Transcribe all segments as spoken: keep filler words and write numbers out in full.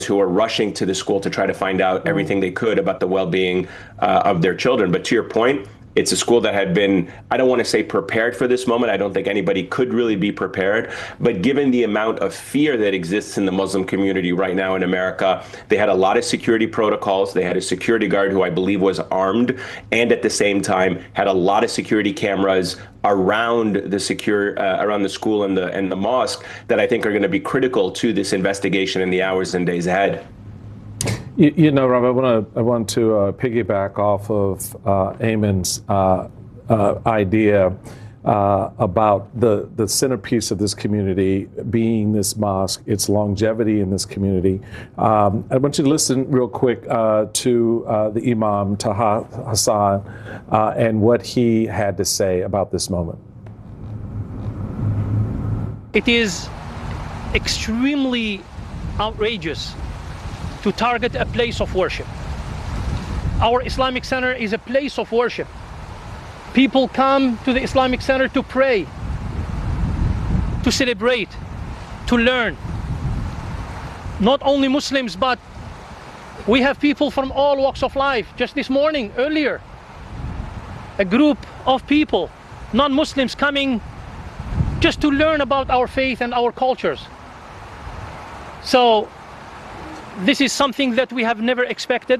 who are rushing to the school to try to find out everything they could about the well-being uh, of their children. But to your point, it's a school that had been, I don't want to say prepared for this moment. I don't think anybody could really be prepared. But given the amount of fear that exists in the Muslim community right now in America, they had a lot of security protocols. They had a security guard who I believe was armed, and at the same time had a lot of security cameras around the secure uh, around the school and the and the mosque that I think are going to be critical to this investigation in the hours and days ahead. You, you know, Rob, I want to I want to uh, piggyback off of uh, Ayman's uh, uh, idea uh, about the the centerpiece of this community being this mosque, its longevity in this community. Um, I want you to listen real quick uh, to uh, the Imam Taha Hassan uh, and what he had to say about this moment. It is extremely outrageous to target a place of worship. Our Islamic Center is a place of worship. People come to the Islamic Center to pray, to celebrate, to learn. Not only Muslims, but we have people from all walks of life. Just this morning, earlier, a group of people, non-Muslims, coming just to learn about our faith and our cultures. So this is something that we have never expected.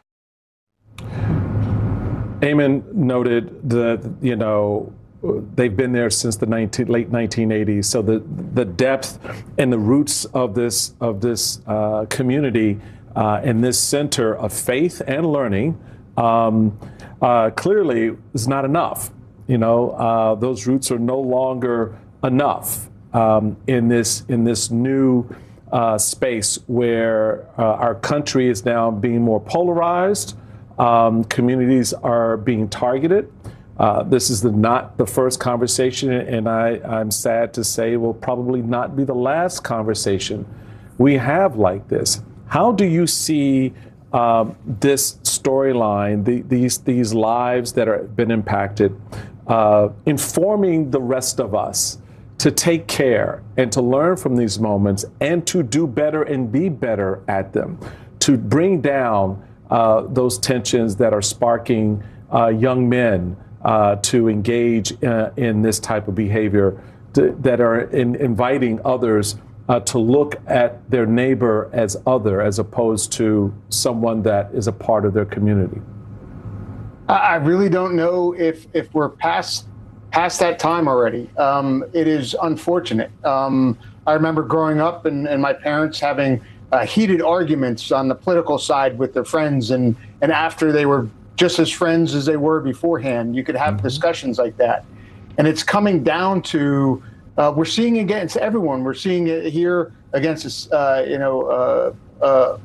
Ayman noted that, you know, they've been there since the nineteen, late nineteen eighties. So the the depth and the roots of this of this uh, community uh, and this center of faith and learning um, uh, clearly is not enough. You know, uh, those roots are no longer enough um, in this in this new Uh, space where uh, our country is now being more polarized. Um, communities are being targeted. Uh, this is the, not the first conversation, and I, I'm sad to say will probably not be the last conversation we have like this. How do you see um, this storyline, the, these these lives that have been impacted, uh, informing the rest of us to take care and to learn from these moments and to do better and be better at them, to bring down uh, those tensions that are sparking uh, young men uh, to engage uh, in this type of behavior, to, that are in, inviting others uh, to look at their neighbor as other, as opposed to someone that is a part of their community? I really don't know if, if we're past past that time already. Um, it is unfortunate. Um, I remember growing up and, and my parents having uh, heated arguments on the political side with their friends, and, and after they were just as friends as they were beforehand, you could have mm-hmm. discussions like that. And it's coming down to, uh, we're seeing it against everyone. We're seeing it here against, uh, you know, uh, uh,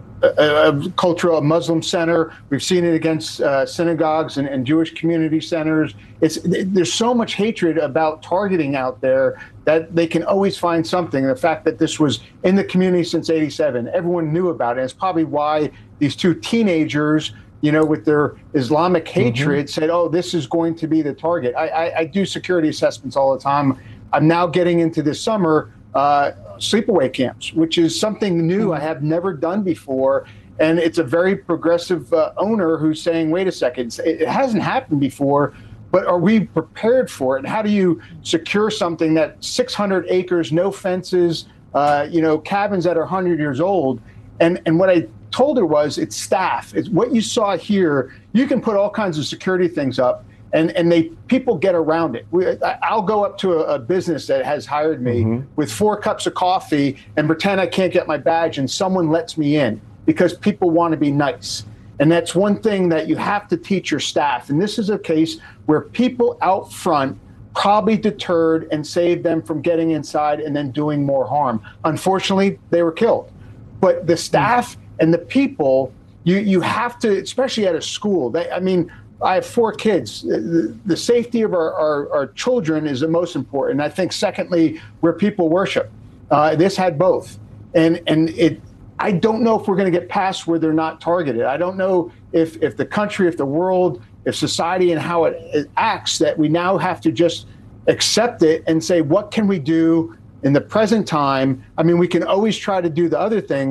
A, a cultural Muslim center. We've seen it against uh, synagogues and, and Jewish community centers. It's there's so much hatred about targeting out there that they can always find something. The fact that this was in the community since eighty-seven, everyone knew about it. It's probably why these two teenagers, you know, with their Islamic hatred, mm-hmm. said, "Oh, this is going to be the target." I, I, I do security assessments all the time. I'm now getting into this summer. Uh, sleepaway camps, which is something new I have never done before. And it's a very progressive uh, owner who's saying, wait a second, it hasn't happened before, but are we prepared for it? And how do you secure something that six hundred acres, no fences, uh, you know, cabins that are one hundred years old? And, and what I told her was, it's staff. It's what you saw here. You can put all kinds of security things up, and, and they people get around it. We, I'll go up to a, a business that has hired me mm-hmm. with four cups of coffee and pretend I can't get my badge, and someone lets me in because people want to be nice. And that's one thing that you have to teach your staff. And this is a case where people out front probably deterred and saved them from getting inside and then doing more harm. Unfortunately, they were killed. But the staff and the people, you, you have to, especially at a school, they, I mean, I have four kids. The, the safety of our, our, our children is the most important. I think, secondly, where people worship. Uh, this had both. And and it. I don't know if we're going to get past where they're not targeted. I don't know if, if the country, if the world, if society and how it, it acts, that we now have to just accept it and say, what can we do in the present time? I mean, we can always try to do the other things,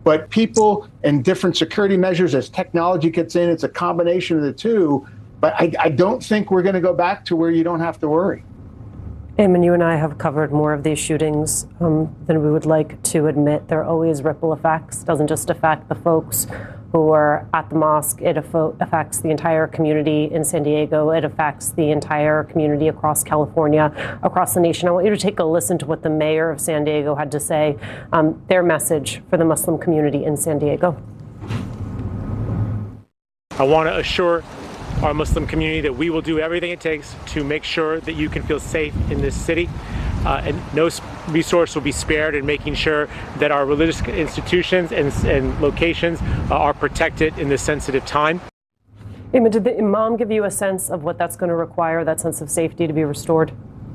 but people and different security measures as technology gets in, it's a combination of the two. But I, I don't think we're going to go back to where you don't have to worry. Eamon, you and I have covered more of these shootings um, than we would like to admit. There are always ripple effects. It doesn't just affect the folks who are at the mosque. It affects the entire community in San Diego. It affects the entire community across California, across the nation. I want you to take a listen to what the mayor of San Diego had to say, um, their message for the Muslim community in San Diego. I want to assure our Muslim community that we will do everything it takes to make sure that you can feel safe in this city. Uh, and no resource will be spared in making sure that our religious institutions and, and locations uh, are protected in this sensitive time. Eamon, did the Imam give you a sense of what that's going to require, that sense of safety to be restored?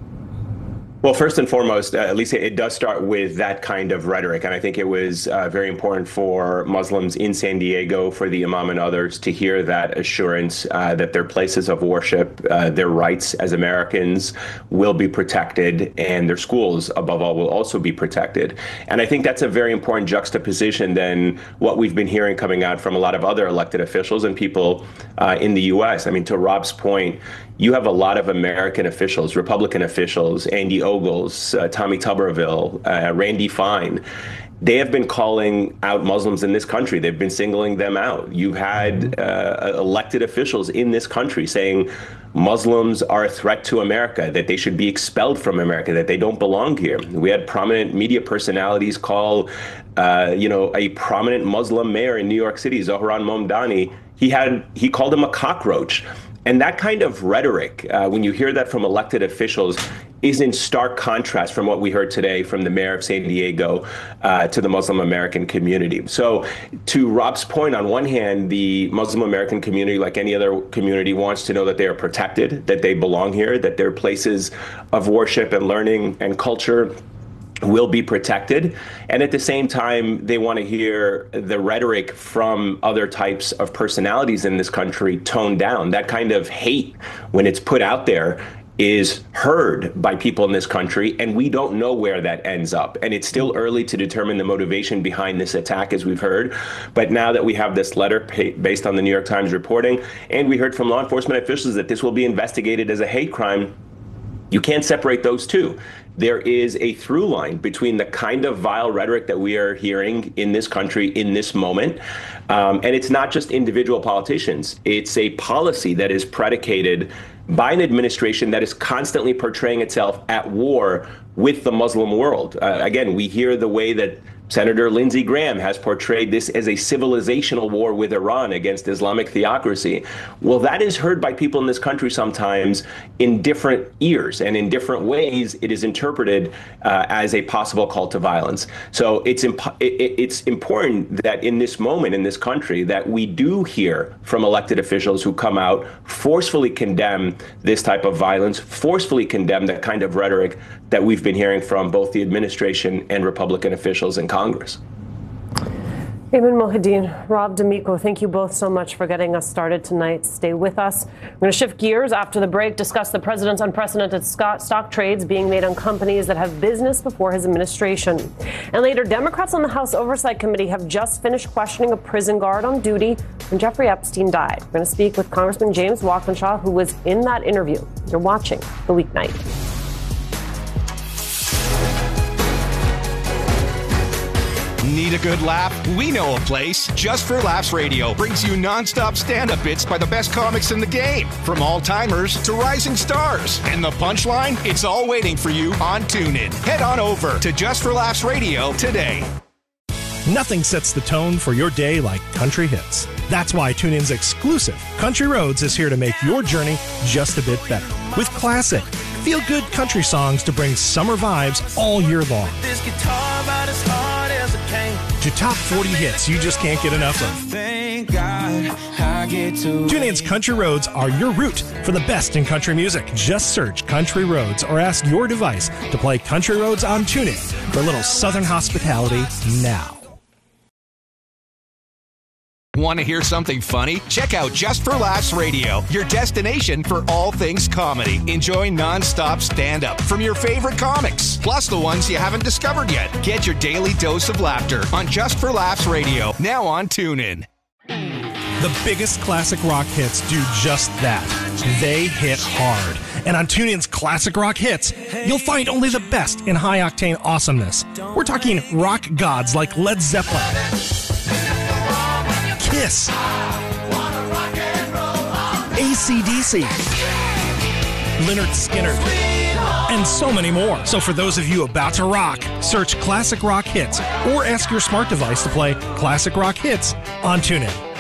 Well, first and foremost, uh, Lisa, it does start with that kind of rhetoric. And I think it was uh, very important for Muslims in San Diego, for the Imam and others, to hear that assurance uh, that their places of worship, uh, their rights as Americans will be protected, and their schools, above all, will also be protected. And I think that's a very important juxtaposition than what we've been hearing coming out from a lot of other elected officials and people uh, in the U S. I mean, to Rob's point, you have a lot of American officials, Republican officials, Andy Ogles, uh, Tommy Tuberville, uh, Randy Fine. They have been calling out Muslims in this country. They've been singling them out. You've had uh, elected officials in this country saying Muslims are a threat to America, that they should be expelled from America, that they don't belong here. We had prominent media personalities call, uh, you know, a prominent Muslim mayor in New York City, Zohran Momdani. He had he called him a cockroach. And that kind of rhetoric, uh, when you hear that from elected officials, is in stark contrast from what we heard today from the mayor of San Diego uh, to the Muslim American community. So to Rob's point, on one hand, the Muslim American community, like any other community, wants to know that they are protected, that they belong here, that their places of worship and learning and culture will be protected. And at the same time, they want to hear the rhetoric from other types of personalities in this country toned down. That kind of hate, when it's put out there, is heard by people in this country, and we don't know where that ends up. And it's still early to determine the motivation behind this attack, as we've heard. But now that we have this letter based on the New York Times reporting, and we heard from law enforcement officials that this will be investigated as a hate crime, you can't separate those two. There is a through line between the kind of vile rhetoric that we are hearing in this country in this moment. Um, and it's not just individual politicians. It's a policy that is predicated by an administration that is constantly portraying itself at war with the Muslim world. Uh, again, we hear the way that Senator Lindsey Graham has portrayed this as a civilizational war with Iran against Islamic theocracy. Well, that is heard by people in this country sometimes in different ears, and in different ways it is interpreted uh, as a possible call to violence. So it's imp- it, it's important that in this moment in this country that we do hear from elected officials who come out, forcefully condemn this type of violence, forcefully condemn that kind of rhetoric that we've been hearing from both the administration and Republican officials in Congress. Eamon Mohideen, Rob D'Amico, thank you both so much for getting us started tonight. Stay with us. We're going to shift gears after the break, discuss the president's unprecedented stock trades being made on companies that have business before his administration. And later, Democrats on the House Oversight Committee have just finished questioning a prison guard on duty when Jeffrey Epstein died. We're going to speak with Congressman James Walkinshaw, who was in that interview. You're watching The Weeknight. Need a good laugh? We know a place. Just for Laughs Radio brings you nonstop stand-up bits by the best comics in the game, from all-timers to rising stars. And the punchline? It's all waiting for you on TuneIn. Head on over to Just for Laughs Radio today. Nothing sets the tone for your day like country hits. That's why TuneIn's exclusive Country Roads is here to make your journey just a bit better. With classic, feel-good country songs to bring summer vibes all year long. This guitar about as hard as it came. To top forty hits you just can't get enough of. Thank God I get to TuneIn's Country Roads are your route for the best in country music. Just search Country Roads or ask your device to play Country Roads on TuneIn for a little Southern hospitality now. Want to hear something funny? Check out Just for Laughs Radio, your destination for all things comedy. Enjoy non-stop stand-up from your favorite comics, plus the ones you haven't discovered yet. Get your daily dose of laughter on Just for Laughs Radio, now on TuneIn. The biggest classic rock hits do just that. They hit hard. And on TuneIn's Classic Rock Hits, you'll find only the best in high-octane awesomeness. We're talking rock gods like Led Zeppelin, Kiss, A C D C, Lynyrd Skynyrd, and so many more. So for those of you about to rock, search Classic Rock Hits or ask your smart device to play Classic Rock Hits on TuneIn.